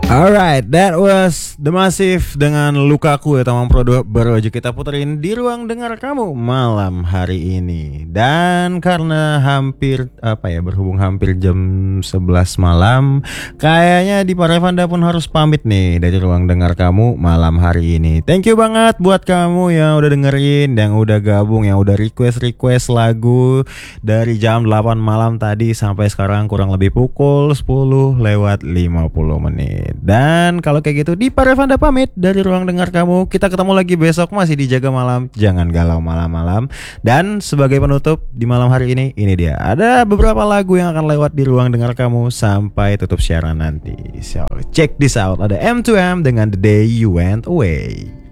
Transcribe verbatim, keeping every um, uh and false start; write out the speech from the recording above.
Alright, that was The Massive dengan Lukaku ya teman produk baru aja kita puterin di ruang dengar kamu malam hari ini. Dan karena hampir apa ya berhubung hampir jam sebelas malam, kayaknya di Parevanda pun harus pamit nih dari ruang dengar kamu malam hari ini. Thank you banget buat kamu yang udah dengerin, yang udah gabung, yang udah request-request lagu dari jam delapan malam tadi sampai sekarang kurang lebih pukul sepuluh lewat lima puluh menit. Dan kalau kayak gitu di Parevanda pamit dari ruang dengar kamu. Kita ketemu lagi besok masih di Jaga Malam. Jangan galau malam-malam. Dan sebagai penutup di malam hari ini, ini dia ada beberapa lagu yang akan lewat di ruang dengar kamu sampai tutup siaran nanti. So check this out. Ada M two M dengan The Day You Went Away.